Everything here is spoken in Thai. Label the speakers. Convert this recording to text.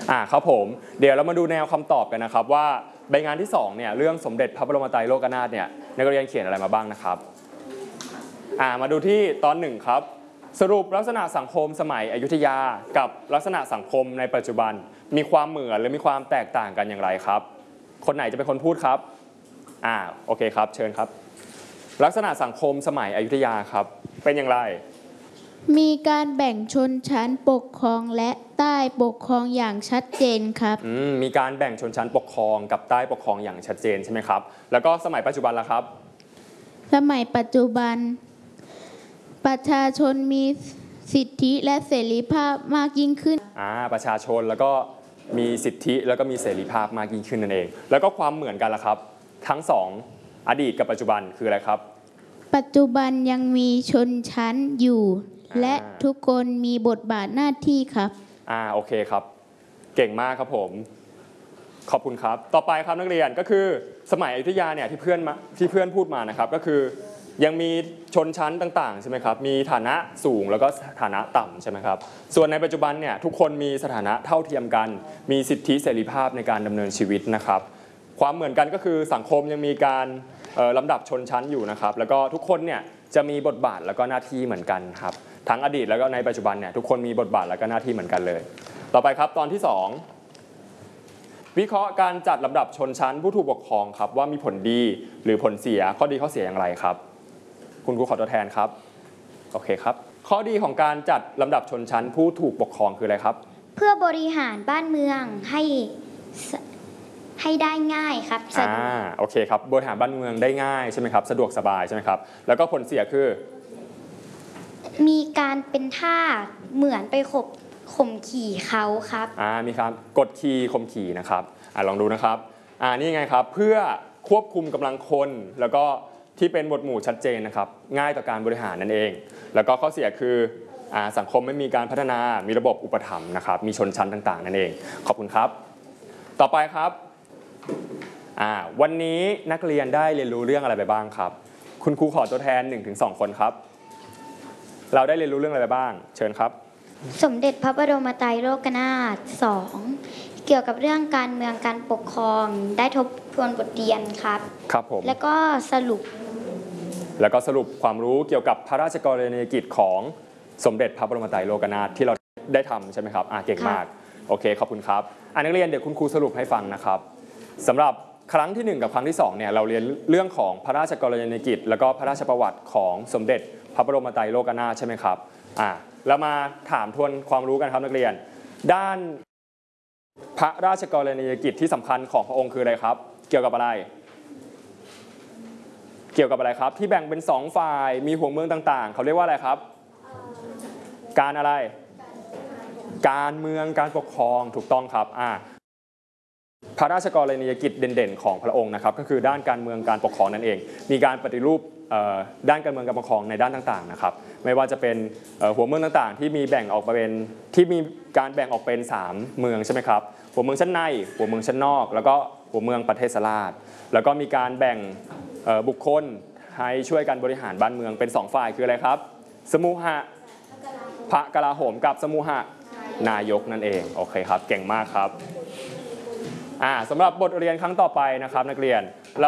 Speaker 1: ครับผมเดี๋ยวเรามาดูแนวคำตอบกันนะครับว่าใบงานที่2เนี่ยเรื่องสมเด็จพระบรมไตรโลกนาถเนี่ยนักเรียนเขียนอะไรมาบ้างนะครับมาดูที่ตอน1ครับสรุปลักษณะสังคมสมัยอยุธยากับลักษณะสังคมในปัจจุบันมีความเหมือนหรือมีความแตกต่างกันอย่างไรครับคนไหนจะเป็นคนพูดครับโอเคครับเชิญครับลักษณะสังคมสมัยอยุธยาครับเป็นอย่างไร
Speaker 2: มีการแบ่งชนชั้นปกครองและใต้ปกครองอย่างชัดเจนครับ
Speaker 1: มีการแบ่งชนชั้นปกครองกับใต้ปกครองอย่างชัดเจนใช่ไหมครับแล้วก็สมัยปัจจุบันล่ะครับ
Speaker 2: สมัยปัจจุบันประชาชนมีสิทธิและเสรีภาพมากยิ่งขึ้น
Speaker 1: ประชาชนแล้วก็มีสิทธิแล้วก็มีเสรีภาพมากยิ่งขึ้นนั่นเองแล้วก็ความเหมือนกันล่ะครับทั้ง2อดีตกับปัจจุบันคืออะไรครับ
Speaker 2: ปัจจุบันยังมีชนชั้นอยู่และทุกคนมีบทบาทหน้าที่ครับ
Speaker 1: โอเคครับเก่งมากครับผมขอบคุณครับต่อไปครับนักเรียนก็คือสมัยอยุธยาเนี่ยที่เพื่อนพูดมานะครับก็คือยังมีชนชั้นต่างๆใช่ไหมครับมีฐานะสูงแล้วก็ฐานะต่ำใช่ไหมครับส่วนในปัจจุบันเนี่ยทุกคนมีสถานะเท่าเทียมกันมีสิทธิเสรีภาพในการดำเนินชีวิตนะครับความเหมือนกันก็คือสังคมยังมีการลำดับชนชั้นอยู่นะครับแล้วก็ทุกคนเนี่ยจะมีบทบาทแล้วก็หน้าที่เหมือนกันครับทั้งอดีตแล้วก็ในปัจจุบันเนี่ยทุกคนมีบทบาทแล้วก็หน้าที่เหมือนกันเลยต่อไปครับตอนที่2วิเคราะห์การจัดลำดับชนชั้นผู้ถูกปกครองครับว่ามีผลดีหรือผลเสียข้อดีข้อเสียอย่างไรครับคุณครูขอตัวแทนครับโอเคครับข้อดีของการจัดลำดับชนชั้นผู้ถูกปกครองคืออะไรครับ
Speaker 3: เพื่อบริหารบ้านเมืองให้ได้ง่ายครับ
Speaker 1: โอเคครับบริหารบ้านเมืองได้ง่ายใช่ไหมครับสะดวกสบายใช่ไหมครับแล้วก็ผลเสียคือ
Speaker 3: มีการเป็นท่าเหมือนไปข่มขี่เขาครับ
Speaker 1: มีการกดขี่ข่มขี่นะครับลองดูนะครับนี่ไงครับเพื่อควบคุมกำลังคนแล้วก็ที่เป็นหมวดหมู่ชัดเจนนะครับง่ายต่อการบริหารนั่นเองแล้วก็ข้อเสียคือสังคมไม่มีการพัฒนามีระบบอุปถัมภ์นะครับมีชนชั้นต่างๆนั่นเองขอบคุณครับต่อไปครับวันนี้นักเรียนได้เรียนรู้เรื่องอะไรไปบ้างครับคุณครูขอตัวแทน 1-2 คนครับเราได้เรียนรู้เรื่องอะไรไปบ้างเชิญครับ
Speaker 3: สมเด็จพระบรมไตรโลกนาถ2เกี่ยวกับเรื่องการเมืองการปกครองได้ทบทวนบทเรียนครับ
Speaker 1: ครับผม
Speaker 3: แล้วก็สรุป
Speaker 1: ความรู้เกี่ยวกับพระราชกรณียกิจของสมเด็จพระบรมไตรโลกนาถที่เราได้ทำใช่ไหมครับเก่งมากโอเคขอบคุณครับนักเรียนเดี๋ยวคุณครูสรุปให้ฟังนะครับสำหรับครั้งที่1กับครั้งที่2เนี่ยเราเรียนเรื่องของพระราชกรณียกิจแล้วก็พระราชประวัติของสมเด็จพระบรมไตรโลกนาถใช่ไหมครับเรามาถามทวนความรู้กันครับนักเรียนด้านพระราชกรณียกิจที่สำคัญของพระองค์คืออะไรครับเกี่ยวกับอะไรครับที่แบ่งเป็น2ฝ่ายมีหัวเมืองต่างๆเขาเรียกว่าอะไรครับการอะไรการเมืองการปกครองถูกต้องครับพระราชกรณียกิจเด่นๆของพระองค์นะครับก็คือด้านการเมืองการปกครองนั่นเองมีการปฏิรูปด้านการเมืองการปกครองในด้านต่างๆนะครับไม่ว่าจะเป็นหัวเมืองต่างๆที่มีการแบ่งออกเป็น3เมืองใช่ไหมครับหัวเมืองชั้นในหัวเมืองชั้นนอกแล้วก็หัวเมืองประเทศราชแล้วก็มีการแบ่งบุคคลให้ช่วยกันบริหารบ้านเมืองเป็น2ฝ่ายคืออะไรครับสมุหะพระกลาโหมกับสมุหะนายกนั่นเองโอเคครับเก่งมากครับสำหรับบทเรียนครั้งต่อไปนะครับนักเรียน